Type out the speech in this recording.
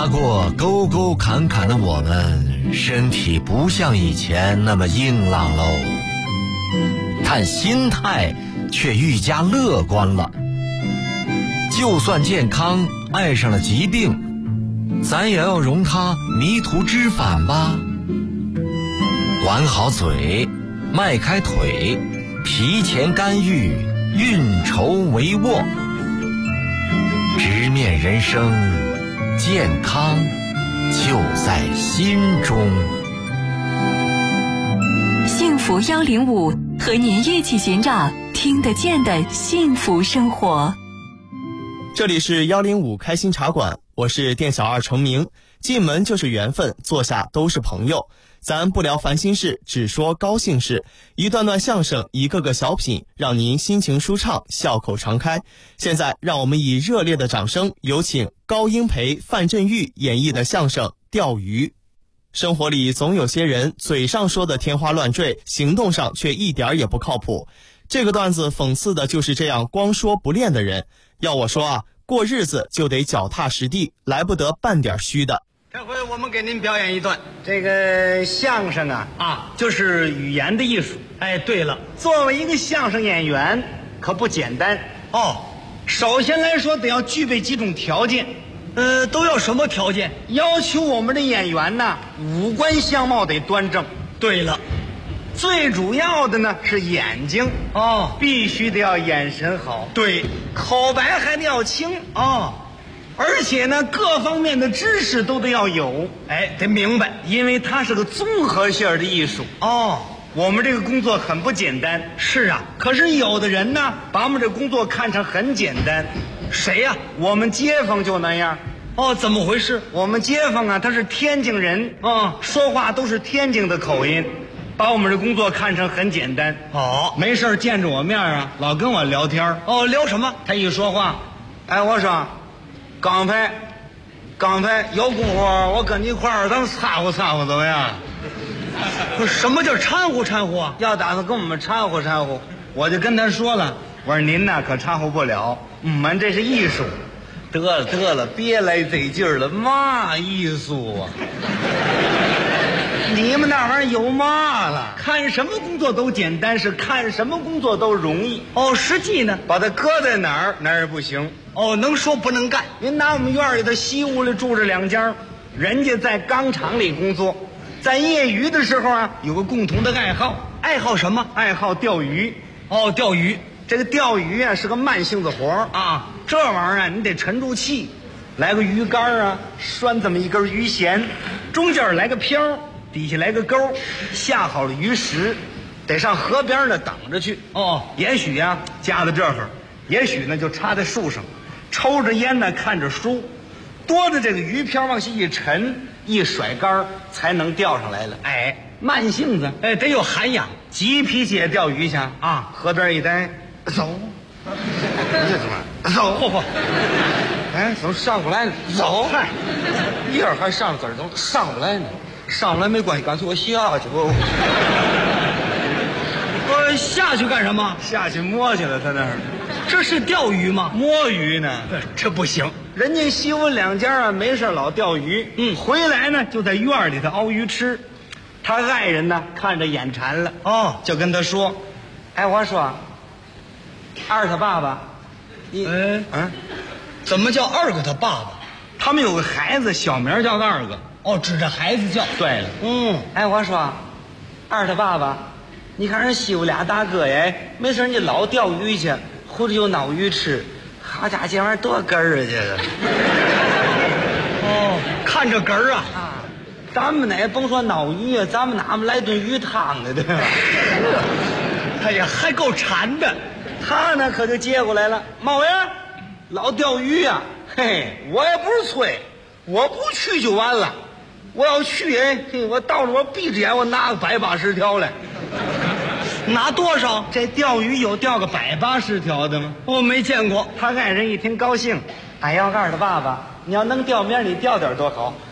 爬过沟沟坎坎的我们，身体不像以前那么硬朗喽，但心态却愈加乐观了。就算健康爱上了疾病，咱也要容它迷途知返吧。管好嘴，迈开腿，提前干预，运筹帷幄，直面人生，健康就在心中。 幸福105和您一起寻找听得见的幸福生活。 这里是105开心茶馆，我是店小二程明。进门就是缘分，坐下都是朋友。咱不聊烦心事，只说高兴事。一段段相声，一个个小品，让您心情舒畅，笑口常开。现在让我们以热烈的掌声，有请高英培、范振钰演绎的相声《钓鱼》。生活里总有些人嘴上说的天花乱坠，行动上却一点也不靠谱。这个段子讽刺的就是这样光说不练的人。要我说啊，过日子就得脚踏实地，来不得半点虚的。 这回我们给您表演一段这个相声就是语言的艺术。哎，对了，作为一个相声演员可不简单哦。首先来说得要具备几种条件。都要什么条件？要求我们的演员呢，五官相貌得端正。对了，最主要的呢是眼睛必须得要眼神好。对，口白还得要清而且呢，各方面的知识都得要有，得明白，因为它是个综合性的艺术。我们这个工作很不简单。是啊，可是有的人呢，把我们这工作看成很简单。谁呀？我们街坊就那样。怎么回事？我们街坊啊，他是天津人，说话都是天津的口音，把我们这工作看成很简单。没事见着我面啊，老跟我聊天。聊什么？他一说话，我说。刚才有功夫，我跟你一块儿，咱们掺和掺和怎么样？什么叫掺和掺和？要打算跟我们掺和掺和，我就跟他说了，我说您呢可掺和不了，我们这是艺术。得了，别来这劲儿了，嘛艺术啊？你们那玩意儿有嘛了？看什么工作都简单，是看什么工作都容易。实际呢，把它搁在哪儿哪儿不行。能说不能干。您拿我们院里的西屋里住着两家，人家在钢厂里工作，在业余的时候啊，有个共同的爱好。爱好什么？爱好钓鱼。钓鱼。这个钓鱼啊是个慢性子活啊，这玩意儿啊你得沉住气，来个鱼竿啊，拴这么一根鱼弦，中间来个漂，底下来个钩，下好了鱼食，得上河边呢挡着去。也许啊夹在这儿，也许呢就插在树上，抽着烟呢看着书，多的这个鱼漂往下一沉，一甩竿才能钓上来了。慢性子，得有涵养。急脾气钓鱼去啊，河边一待，走，这怎么走？嚯！怎么上不来呢？走，一会儿还上字儿，怎么上不来呢？上不来没关系，干脆我下去。我下去干什么？下去摸去了，他那儿。这是钓鱼吗？摸鱼呢？这不行。人家西屋两家啊，没事老钓鱼，回来呢就在院里头熬鱼吃。他爱人呢看着眼馋了，就跟他说：“我说，二他爸爸，怎么叫二个他爸爸？他们有个孩子，小名叫二个。指着孩子叫。对了，我说，二他爸爸，你看人西屋俩大哥呀，没事你老钓鱼去，回来就捞鱼吃，好家伙，这玩意儿多哏儿啊，这个。看着哏儿啊。咱们呢甭说捞鱼啊，咱们哪么来顿鱼汤的，对吧？他也还够馋的。他呢可就接过来了，猫呀，老钓鱼呀，我也不是催，我不去就完了。我要去，我到了我闭着眼，我拿个180条来。拿多少？这钓鱼有钓个180条的吗？我没见过。他爱人一听高兴，二的爸爸，你要能钓明儿你钓点多好，